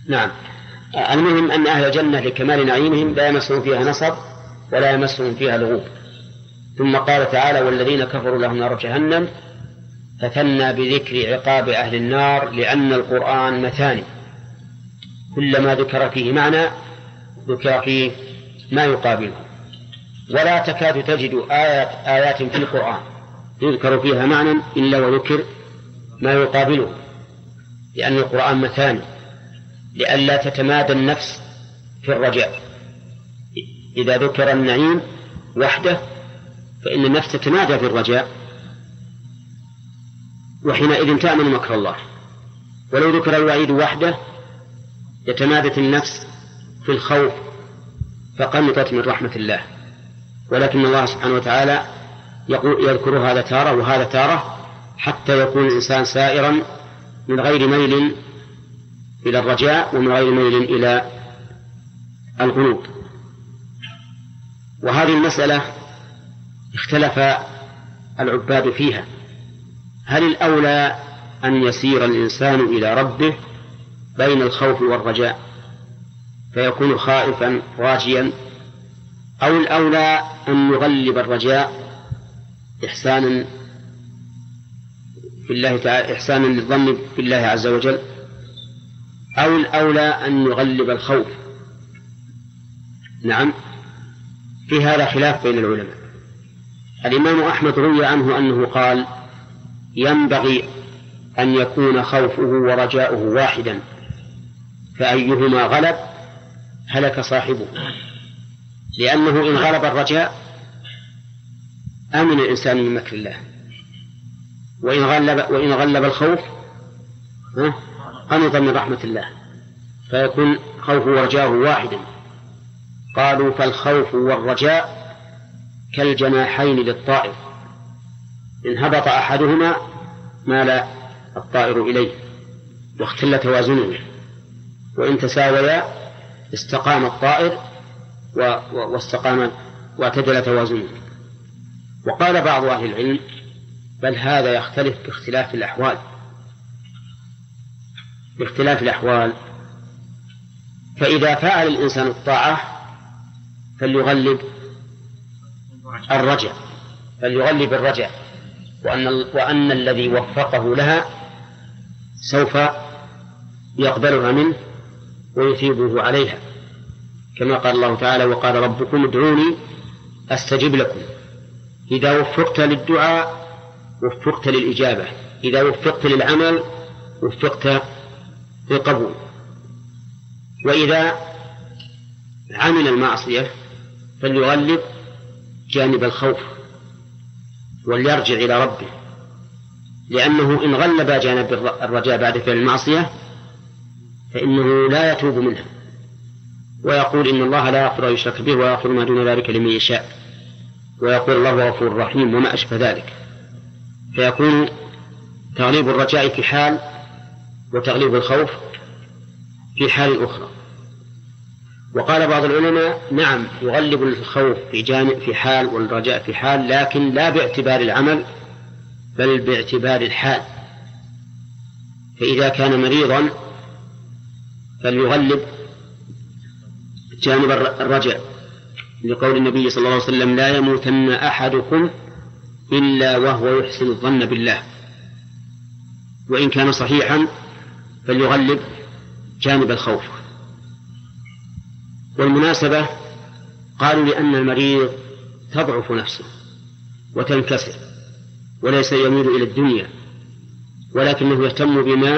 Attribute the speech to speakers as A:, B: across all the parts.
A: نعم. المهم أن أهل الجنة لكمال نعيمهم لا يمسهم فيها نصب ولا يمسهم فيها لغوب. ثم قال تعالى: والذين كفروا لهم نار جهنم، فثنى بذكر عقاب أهل النار لأن القرآن مثاني، كلما ذكر فيه معنى ذكر فيه ما يقابله، ولا تكاد تجد آيات في القرآن يذكر فيها معنى إلا وذكر ما يقابله، لأن القرآن مثاني لئلا تتمادى النفس في الرجاء. إذا ذكر النعيم وحده فإن النفس تتمادى في الرجاء، وحينئذ تأمن مكر الله. ولو ذكر الوعيد وحده يتمادت النفس في الخوف فقنطت من رحمة الله. ولكن الله سبحانه وتعالى يذكر هذا تارة وهذا تارة حتى يكون الإنسان سائرا من غير ميل إلى الرجاء ومن غير ميل إلى القنوط. وهذه المسألة اختلف العباد فيها: هل الأولى أن يسير الإنسان إلى ربه بين الخوف والرجاء فيكون خائفا راجيا، أو الأولى أن يغلب الرجاء إحسانا في الله تعالى، إحسانا للظن بالله عز وجل، أو الأولى أن يغلب الخوف؟ نعم، في هذا خلاف بين العلماء. الإمام أحمد روي عنه أنه قال: ينبغي أن يكون خوفه ورجاؤه واحدا، فأيهما غلب هلك صاحبه، لأنه إن غلب الرجاء آمن الإنسان من مكر الله، وإن غلب الخوف قنط من رحمة الله، فيكون خوفه ورجاؤه واحدا. قالوا: فالخوف والرجاء كالجناحين للطائر، إن هبط أحدهما مال الطائر إليه واختل توازنه، وإن تساويا استقام الطائر واستقام واعتدل توازنه. وقال بعض أهل العلم: بل هذا يختلف باختلاف الأحوال، فإذا فعل الإنسان الطاعة فليغلب الرجاء، وأن الذي وفقه لها سوف يقبلها منه ويثيبه عليها، كما قال الله تعالى: وقال ربكم ادعوني أستجب لكم. إذا وفقت للدعاء وفقت للإجابة، إذا وفقت للعمل وفقت للقبول. وإذا عمل المعصية فليغلب جانب الخوف وليرجع إلى ربه، لأنه إن غلب جانب الرجاء بعد فعل المعصية فإنه لا يتوب منها، ويقول: إن الله لا يغفر يشرك به ويغفر ما دون ذلك لمن يشاء، ويقول: الله غفور رحيم، وما أشبه ذلك. فيكون تغليب الرجاء في حال وتغليب الخوف في حال أخرى. وقال بعض العلماء: نعم، يغلب الخوف في حال والرجاء في حال، لكن لا باعتبار العمل بل باعتبار الحال. فإذا كان مريضا فليغلب جانب الرجاء، لقول النبي صلى الله عليه وسلم: لا يموتن أحدكم إلا وهو يحسن الظن بالله. وإن كان صحيحا فليغلب جانب الخوف. والمناسبة قالوا: لأن المريض تضعف نفسه وتنكسر وليس يميل إلى الدنيا، ولكنه يهتم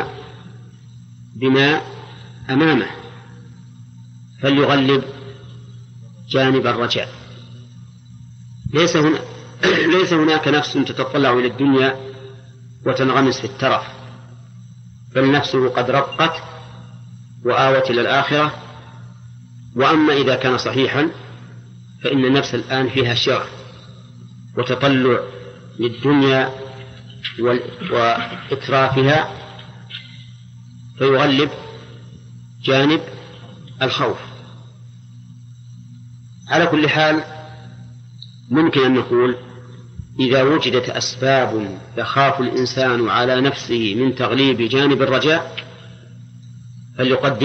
A: بما أمامه، فليغلب جانب الرجاء. ليس هناك نفس تتطلع إلى الدنيا وتنغمس في الترف، بل نفسه قد رقت وآوت إلى الآخرة. وأما إذا كان صحيحا فإن النفس الآن فيها شغف وتطلع للدنيا وإترافها، فيغلب جانب الخوف. على كل حال ممكن أن نقول: إذا وجدت أسباب يخاف الإنسان على نفسه من تغليب جانب الرجاء فليقدم